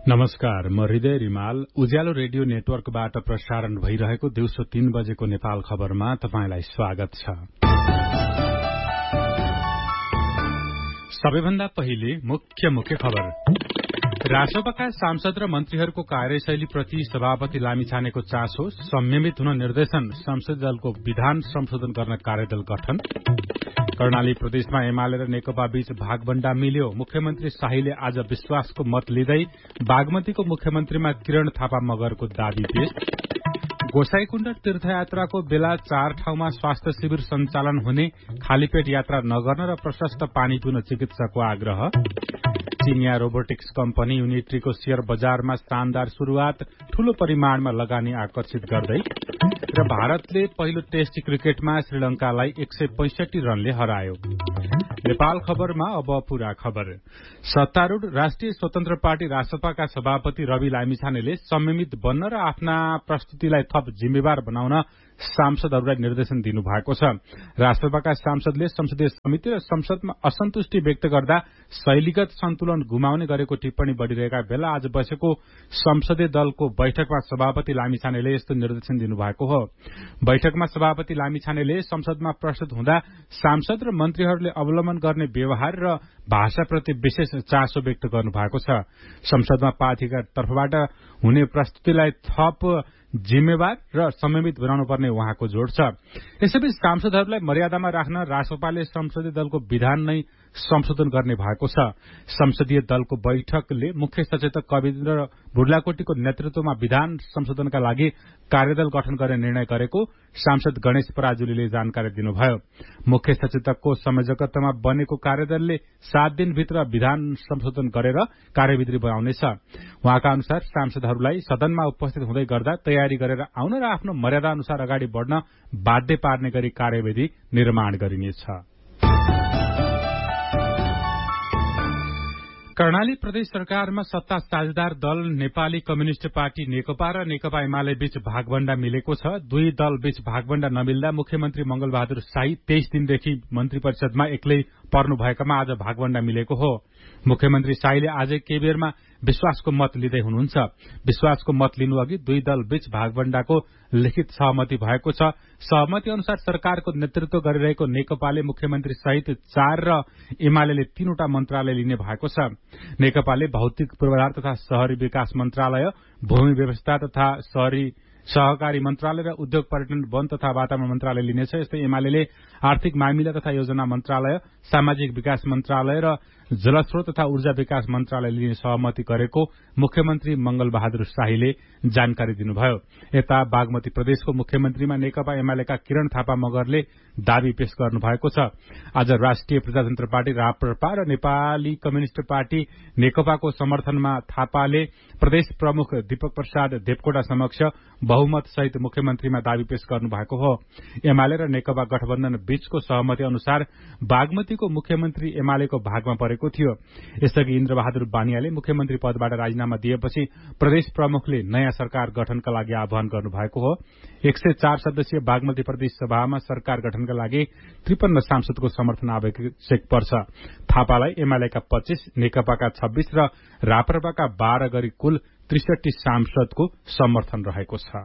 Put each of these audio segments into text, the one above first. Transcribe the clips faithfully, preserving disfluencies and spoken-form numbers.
नमस्कार, म हृदय रिमाल उज्यालो रेडियो नेटवर्कबाट प्रसारण भइरहेको दिउँसो तीन बजेको नेपाल खबरमा तपाईंलाई स्वागत छ। सबैभन्दा पहिले मुख्य मुख्य खबर। राष्ट्रपतिका सांसद र मन्त्रीहरूको कार्यशैलीप्रति सभापति लामिछानेको चासो, संयमित हुन निर्देशन, संसदीय दलको विधान संशोधन गर्न कार्यदल गठन। कर्णाली प्रदेशमा एमाले र नेकपा बीच भागबण्डा मिल्यो, मुख्यमन्त्री शाहीले आज विश्वासको मत लिँदै बागमतीको मुख्यमन्त्रीमा किरण थापा मगरको दावी पेश। गोसाईकुण्ड तीर्थयात्राको बेला चार ठाउँमा स्वास्थ्य शिविर सञ्चालन हुने, खालीपेट यात्रा नगर्न र प्रशस्त पानी पिउन चिकित्सकको आग्रह। चिनिया रोबोटिक्स कम्पनी युनिट्रीको शेयर बजारमा शानदार शुरूआत, ठूलो परिमाणमा लगानी आकर्षित गर्दै। र भारतले पहिलो टेस्ट क्रिकेटमा श्रीलंकालाई एक सय पैंसठी रनले हरायो। नेपाल खबरमा अब पूरा खबर। सत्तारूढ़ राष्ट्रिय स्वतन्त्र पार्टी रासपाका सभापति रवि लामिछानेले संयमित बन्न र आफ्ना प्रस्तुतिलाई थप जिम्मेवार बनाउन सांसदहरूलाई निर्देशन दिनुभएको छ। रासपाका सांसदले संसदीय समिति र संसदमा असन्तुष्टि व्यक्त गर्दा शैलीगत सन्तुलन गुमाउने गरेको टिप्पणी बढ़िरहेका बेला आज बसेको संसदीय दलको बैठकमा सभापति लामिछानेले यस्तो निर्देशन दिनुभएको हो। बैठकमा सभापति लामिछानेले संसदमा प्रस्तुत हुँदा सांसद र मन्त्रीहरूले अवलम्बन गर्ने व्यवहार र भाषाप्रति विशेष चासो व्यक्त गर्नुभएको छ। संसदमा पार्टीका तर्फबाट हुने प्रस्तुतिलाई थप जिम्मेवार र संयमित बनाउनु पर्ने उहाँको जोड़ छ। यसैबीच सांसदहरूलाई मर्यादामा राख्न रासपाले संसदीय दलको विधान नै संशोधन गर्ने भएको छ। संसदीय दलको बैठकले मुख्य सचेतक कविन्द्र बुर्लाकोटीको नेतृत्वमा विधान संशोधनका लागि कार्यदल गठन गर्ने निर्णय गरेको सांसद गणेश पराजुलीले जानकारी दिनुभयो। मुख्य सचेतकको संयोजकत्वमा बनेको कार्यदलले सात दिनभित्र विधान संशोधन गरेर कार्यविधि बनाउनेछ। उहाँका अनुसार सांसदहरूलाई सदनमा उपस्थित हुँदै गर्दा तयारी गरेर आउन र आफ्नो मर्यादा अनुसार अगाडि बढ़न बाध्य पार्ने गरी कार्यविधि निर्माण गरिनेछ। कर्णाली प्रदेश सरकारमा सत्ता साझेदार दल नेपाली कम्युनिष्ट पार्टी नेकपा र नेकपा एमाले बीच भागबण्डा मिलेको छ। दुई दल बीच भागबण्डा नमिल्दा मुख्यमन्त्री मंगलबहादुर शाही तेइस दिनदेखि मन्त्री परिषदमा एक्लै पर्नु भएकामा आज भागबण्डा मिलेको हो। मुख्यमन्त्री शाहीले आजै केबेरमा विश्वासको मत लिँदै हुनुहुन्छ। विश्वासको मत लिनु अघि दुई दल बीच भागबण्डाको लिखित सहमति भएको छ। सहमति अनुसार सरकारको नेतृत्व गरिरहेको नेकपाले मुख्यमन्त्री सहित चार र एमाले तीनवटा मन्त्रालय लिने भएको छ। नेकपाले भौतिक पूर्वाधार तथा शहरी विकास मन्त्रालय, भूमि व्यवस्था तथा शहरी सहकारी मन्त्रालय र उद्योग पर्यटन वन तथा वातावरण मन्त्रालय लिनेछ। यस्तै एमाले आर्थिक मामिला तथा योजना मन्त्रालय, सामाजिक विकास मन्त्रालय र जलस्रोत तथा ऊर्जा विकास मन्त्रालय लिने सहमति गरेको मुख्यमन्त्री मंगलबहादुर शाहीले जानकारी दिनुभयो। यता बागमती प्रदेशको मुख्यमन्त्रीमा नेकपा एमालेका किरण थापा मगरले दावी पेश गर्नुभएको छ। आज राष्ट्रिय प्रजातन्त्र पार्टी राप्रपा र नेपाली कम्युनिष्ट पार्टी नेकपाको समर्थनमा थापाले प्रदेश प्रमुख दीपक प्रसाद देवकोटा समक्ष बहुमत सहित मुख्यमन्त्रीमा दावी पेश गर्नुभएको हो। एमाले र नेकपा गठबन्धन बीचको सहमति अनुसार बागमतीको मुख्यमन्त्री एमालेको भागमा परेको थियो। यसअघि इन्द्रबहादुर बानियाले मुख्यमन्त्री पदबाट राजीनामा दिएपछि प्रदेश प्रमुखले नयाँ सरकार गठनका लागि आह्वान गर्नुभएको हो। एक सय चार सदस्यीय बागमती प्रदेश सभामा सरकार गठनका लागि त्रिपन्न सांसदको समर्थन आवश्यक पर्छ। थापालाई एमालेका पच्चीस, नेकपाका छब्बीस र राप्रपाका बाह्र गरी कुल त्रिसठी सांसदको समर्थन रहेको छ।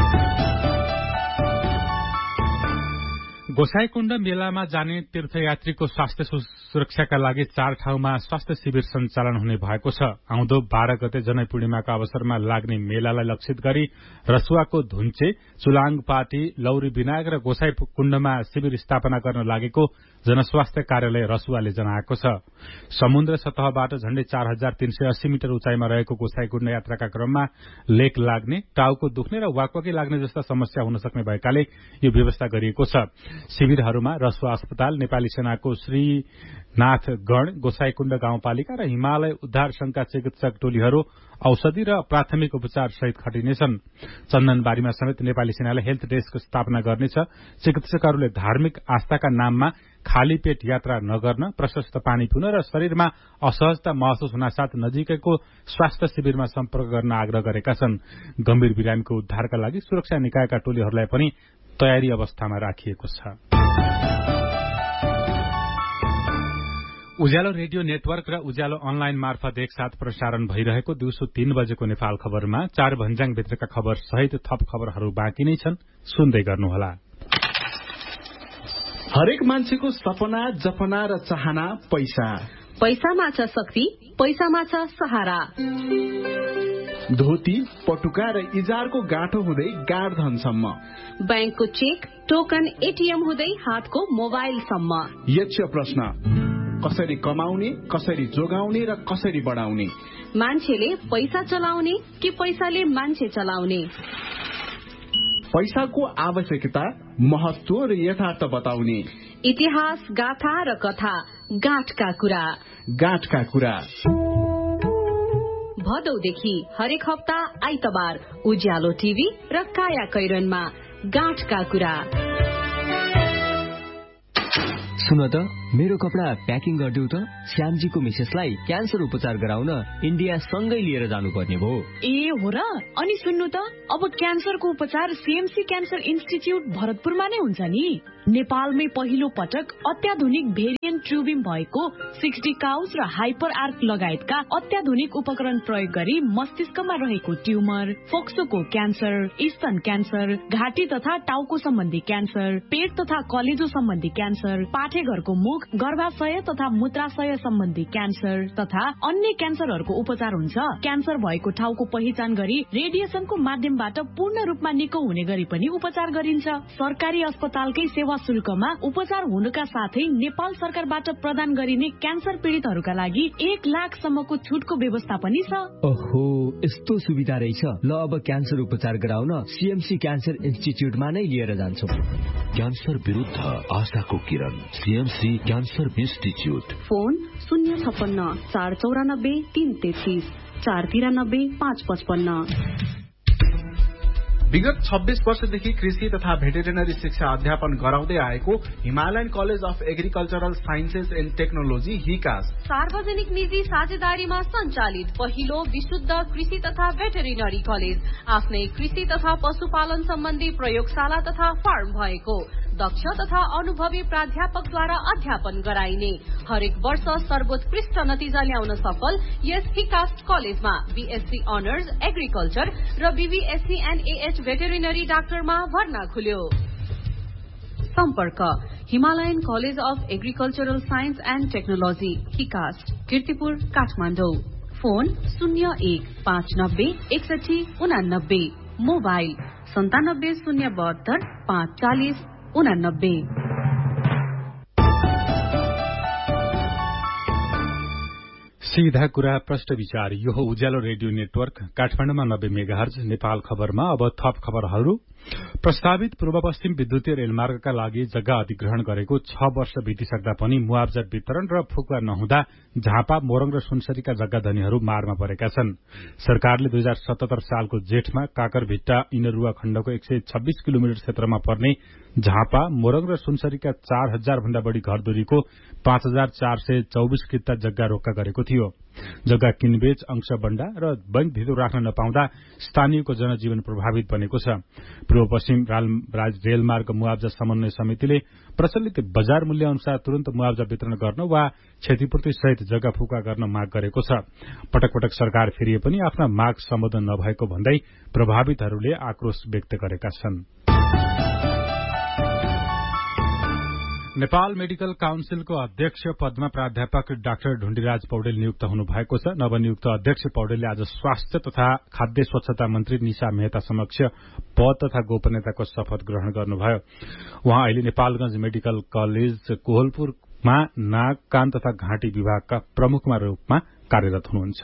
गोसाईकुण्ड मेलामा जाने तीर्थयात्रीको स्वास्थ्य सुरक्षाका लागि चार ठाउँमा स्वास्थ्य शिविर सञ्चालन हुने भएको छ। आउँदो बाह्र गते जनै पूर्णिमाका अवसरमा लाग्ने मेलालाई लक्षित गरी रसुवाको धुन्चे, चुलाङपाटी, लौरी विनायक र गोसाईकुण्डमा शिविर स्थापना गर्न लागेको जनस्वास्थ्य कार्यालय रसुवाले जनाएको छ। समुद्र सतहबाट झण्डै चार हजार तीन सय अस्सी मिटर उचाइमा रहेको गोसाईकुण्ड यात्राका क्रममा लेक लाग्ने, टाउको दुख्ने र वाकवाकी लाग्ने जस्ता समस्या हुन सक्ने भएकाले यो व्यवस्था गरिएको छ। शिविरहरूमा रसुवा अस्पताल, नेपाली सेनाको श्रीनाथगढ़, गोसाईकुण्ड गाउँपालिका र हिमालय उद्धार संघका चिकित्सक टोलीहरू औषधि र प्राथमिक उपचार सहित खटिनेछन्। चन्दनबारीमा समेत नेपाली सेनाले हेल्थ डेस्क स्थापना गर्नेछ। चिकित्सकहरूले धार्मिक आस्थाका नाममा खाली पेट यात्रा नगर्न, प्रशस्त पानी पिउन र शरीरमा असहजता महसुस हुनासाथ नजिकैको स्वास्थ्य शिविरमा सम्पर्क गर्न आग्रह गरेका छन्। गम्भीर बिरामीको उद्धारका लागि सुरक्षा निकायका टोलीहरूलाई पनि तयारी अवस्थामा राखिएको छ। उज्यालो रेडियो नेटवर्क र उज्यालो अनलाइन मार्फत एकसाथ प्रसारण भइरहेको दिउँसो तीन बजेको नेपाल खबरमा चार भन्ज्याङ भित्रका खबर सहित थप खबरहरू बाँकी नै छन्, सुन्दै गर्नुहोला। हरेक मान्छेको सपना, जपना र चाहना पैसा। पैसामा छ शक्ति, पैसामा छ सहारा। धोती, पटुका र इजारको गाँठो हुँदै गाडधनसम्म, ब्याङ्कको चेक, टोकन, एटीएम हुँदै हातको मोबाइलसम्म। यक्ष प्रश्न, कसरी कमाउने, कसरी जोगाउने र कसरी बढाउने? मान्छेले पैसा चलाउने कि पैसाले मान्छे चलाउने? पैसाको आवश्यकता, महत्व र यथार्थ बताउने। इतिहास, गाथा र कथा, गाँठका कुरा। गाँठका कुरा भदौदेखि हरेक हप्ता आइतबार उज्यालो टिभी र काया कैरनमा गाँठका कुरा। सुन त, मेरो कपडा प्याकिङ गरिदेऊ त। श्यामजीको मिसेसलाई क्यान्सर उपचार गराउन इन्डिया सँगै लिएर जानुपर्ने भयो। ए हो र? अनि सुन्नु त, अब क्यान्सरको उपचार सीएमसी क्यान्सर इन्स्टिच्युट भरतपुरमा नै हुन्छ नि। नेपालमै पहिलो पटक अत्याधुनिक भेरिएन्ट ट्युबिम भएको सिक्सटी काउस र हाइपर आर्क लगायतका अत्याधुनिक उपकरण प्रयोग गरी मस्तिष्कमा रहेको ट्युमर, फोक्सोको क्यान्सर, स्तन क्यान्सर, घाँटी तथा टाउको सम्बन्धी क्यान्सर, पेट तथा कलेजो सम्बन्धी क्यान्सर, पाठेघरको मुख, गर्भाशय तथा मूत्राशय सम्बन्धी क्यान्सर तथा अन्य क्यान्सरहरूको उपचार हुन्छ। क्यान्सर भएको ठाउँको पहिचान गरी रेडिएसनको माध्यमबाट पूर्ण रूपमा निको हुने गरी पनि उपचार गरिन्छ। सरकारी अस्पतालकै सेवा शुल्कमा उपचार हुनुका साथै नेपाल सरकारबाट प्रदान गरिने क्यान्सर पीड़ितहरूका लागि एक लाखसम्मको छुटको व्यवस्था पनि छ। ओहो, यस्तो सुविधा रहेछ। ल, अब क्यान्सर उपचार गराउन सीएमसी क्यान्सर इन्स्टिच्युटमा नै लिएर जान्छौँ। क्यान्सर विरुद्ध आशाको किरण, सीएमसी क्यान्सर इन्स्टिच्युट। फोन शून्य छप्पन्न चार चौरानब्बे तीन तेत्तीस चार तिरानब्बे पाँच पचपन्न। विगत छब्बीस वर्षदेखि कृषि तथा भेटेरिनरी शिक्षा अध्यापन गराउँदै आएको Himalayan college of agricultural sciences and technology हिकास सार्वजनिक निजी साझेदारीमा सञ्चालित पहिलो विशुद्ध कृषि तथा भेटेरिनरी कलेज, आफ्नै कृषि तथा पशुपालन सम्बन्धी प्रयोगशाला तथा फार्म भएको, दक्ष तथा अनुभवी प्राध्यापकद्वारा अध्यापन गराइने, हरेक वर्ष सर्वोत्कृष्ट नतिजा ल्याउन सफल यस हिकास कलेजमा बीएससी अनर्स एग्रिकल्चर र बीबीएससी एन्ड एएच भेटेरिनरी डाक्टरमा भर्ना खुल्यो। सम्पर्क Himalayan college of agricultural science and technology हिकास, Kirtipur, Kathmandu. Phone शून्य एक पाँच नब्बे एकसठी उनानब्बे, मोबाइल सन्तानब्बे शून्य बहत्तर पाँच चालिस उनानब्बे। सीधा कुरा, प्रश्न विचार। यो हो उज्यालो रेडियो नेटवर्क काठमाडौँमा नब्बे मेगाहर्ज। नेपाल खबरमा अब थप खबरहरू। प्रस्तावित पूर्व पश्चिम विद्युतीय रेलमार्गका लागि जग्गा अधिग्रहण गरेको छ वर्ष बितिसक्दा पनि मुआवजा वितरण र फुकुवा नहुँदा झापा, मोरङ र सुनसरीका जग्गा धनीहरू मारमा परेका छन्। सरकारले दुई हजार सतहत्तर सालको जेठमा काकरभिट्टा इनरुवा खण्डको एक सय छब्बीस किलोमिटर क्षेत्रमा पर्ने झापा, मोरङ र सुनसरीका चार हजार भन्दा बढ़ी घरधुरीको पाँच हजार चार सय चौबिस किता जग्गा रोक्का गरेको थियो। जग्गा किनबेच, अंशबण्डा र बैंक धितो राख्न नपाउँदा स्थानीयको जनजीवन प्रभावित बनेको छ। पूर्व पश्चिम रेलमार्ग मुआवजा समन्वय समितिले प्रचलित बजार मूल्य अनुसार तुरन्त मुआवजा वितरण गर्न वा क्षतिपूर्ति सहित जग्गा फुका गर्न माग गरेको छ। पटक पटक सरकार फेरिए पनि आफ्ना माग सम्बोधन नभएको भन्दै प्रभावितहरूले आक्रोश व्यक्त गरेका छन्। नेपाल मेडिकल काउन्सिलको अध्यक्ष पदमा प्राध्यापक डाक्टर ढुण्डीराज पौडेल नियुक्त हुनु भएको छ। नवनियुक्त अध्यक्ष पौडेलले आज स्वास्थ्य तथा खाद्य स्वच्छता मन्त्री निशा मेहता समक्ष पद तथा गोपनीयताको शपथ ग्रहण गर्नुभयो। उहाँ अहिले नेपालगंज मेडिकल कलेज कोहलपुरमा नाक, कान तथा घाँटी विभागका प्रमुखमा रूपमा कार्यरत हुनुहुन्छ।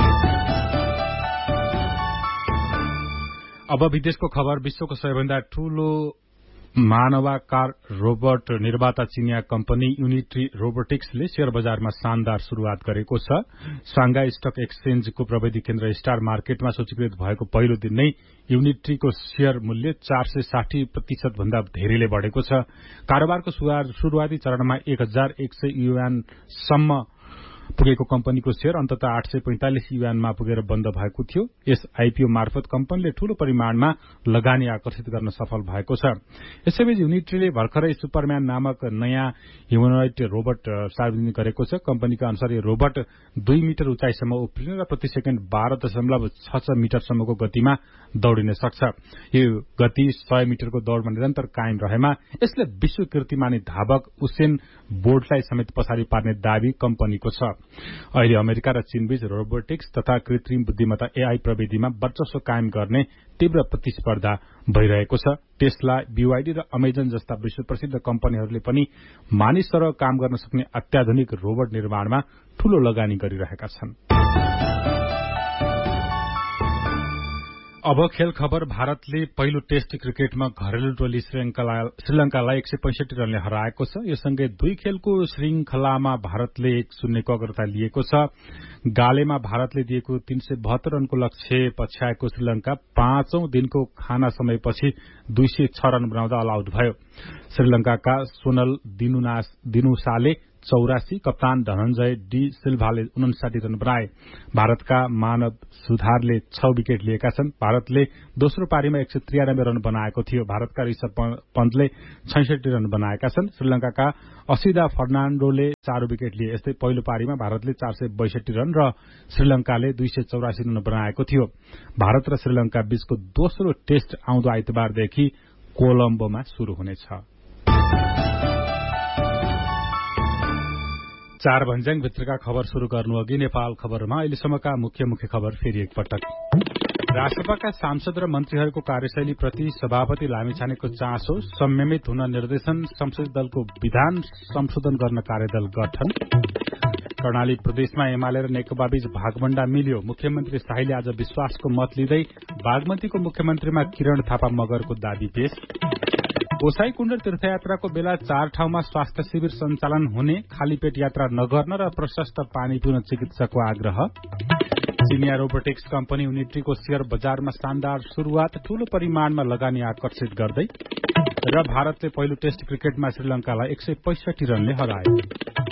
अब विदेशको खबर। विश्वको सबैभन्दा ठूलो मानवाकार रोबोट निर्माता चिनिया कम्पनी युनिट्री रोबोटिक्सले शेयर बजारमा शानदार शुरूआत गरेको छ। सांघाई स्टक एक्सचेन्जको प्रविधि केन्द्र स्टार मार्केटमा सूचीकृत भएको पहिलो दिन नै युनिट्रीको शेयर मूल्य चार सय साठी प्रतिशत भन्दा धेरैले बढ़ेको छ। कारोबारको शुरूआती चरणमा एक हजार एक सय युआनसम्म पुगेको कम्पनीको शेयर अन्ततः आठ सय पैंतालिस युआनमा पुगेर बन्द भएको थियो। यस आईपीओ मार्फत कम्पनीले ठूलो परिमाणमा लगानी आकर्षित गर्न सफल भएको छ। यसैबीच युनिट्रीले भर्खरै सुपरम्यान नामक नयाँ ह्युमनोइड रोबोट सार्वजनिक गरेको छ। कम्पनीका अनुसार यो रोबोट दुई मिटर उचाइसम्म उफ्रिने र प्रति सेकेण्ड बाह्र दशमलव छ छ मिटरसम्मको गतिमा दौडिन सक्छ। यो गति सय मिटरको दौड़मा निरन्तर कायम रहेमा यसले विश्व कीर्तिमानी धावक उसेन बोल्टलाई समेत पछाडि पार्ने दावी कम्पनीको छ। अहिले अमेरिका र चीनबीच रोबोटिक्स तथा कृत्रिम बुद्धिमत्ता एआई प्रविधिमा वर्चस्व कायम गर्ने तीव्र प्रतिस्पर्धा भइरहेको छ। टेस्ला, बीवाईडी र अमेजन जस्ता विश्व प्रसिद्ध कम्पनीहरूले पनि मानिससँग काम गर्न सक्ने अत्याधुनिक रोबोट निर्माणमा ठूलो लगानी गरिरहेका छन्। अब खेल खबर। भारतले पहिलो टेस्ट क्रिकेटमा घरेलु टोली श्रीलंकालाई एक सय पैंसठी रनले हराएको छ। यो सँगै दुई खेलको श्रृंखलामा भारतले एक शून्यको अग्रता लिएको छ। गालेमा भारतले दिएको तीन सय बहत्तर रनको लक्ष्य पछ्याएको श्रीलंका पाँचौं दिनको खाना समयपछि दुई सय छ रन बनाउँदा अल आउट भयो। श्रीलंकाका सोनल दिनुसाले चौरासी, कप्तान धनञ्जय डी सिल्भाले उनसाठी रन बनाए। भारतका मानव सुधारले छ विकेट लिएका छन्। भारतले दोस्रो पारीमा एक सय त्रियानब्बे रन बनाएको थियो। भारतका ऋषभ पन्तले छैसठी रन बनाएका छन्। श्रीलंकाका असिदा फर्नाण्डोले चार विकेट लिए। यस्तै पहिलो पारीमा भारतले चार सय बैसठी रन र श्रीलंकाले दुई सय चौरासी रन बनाएको थियो। भारत र श्रीलंका बीचको दोस्रो टेस्ट आउँदो आइतबारदेखि कोलम्बोमा शुरू हुनेछ। चार भन्ज्याङ भित्रका खबर शुरू गर्नु अघि नेपाल खबरमा अहिलेसम्मका मुख्य मुख्य खबर फेरि एकपटक। राष्ट्रपतिका सांसद र मन्त्रीहरूको कार्यशैलीप्रति सभापति लामिछानेको चासो, संयमित हुन निर्देशन, संसदीय दलको विधान संशोधन गर्न कार्यदल गठन। कर्णाली प्रदेशमा एमाले र नेकपाबीच भागभण्डा मिल्यो। मुख्यमन्त्री शाहीले आज विश्वासको मत लिँदै बागमतीको मुख्यमन्त्रीमा किरण थापा मगरको दावी पेश। गोसाई कुण्ड तीर्थयात्राको बेला चार ठाउँमा स्वास्थ्य शिविर सञ्चालन हुने, खाली पेट यात्रा नगर्न र प्रशस्त पानी पिउन चिकित्सकको आग्रह। चिनिया रोबोटिक्स कम्पनी युनिट्रीको शेयर बजारमा शानदार शुरूआत, ठूलो परिमाणमा लगानी आकर्षित गर्दै। र भारतले पहिलो टेस्ट क्रिकेटमा श्रीलंकालाई एक सय पैंसठी रनले हरायो।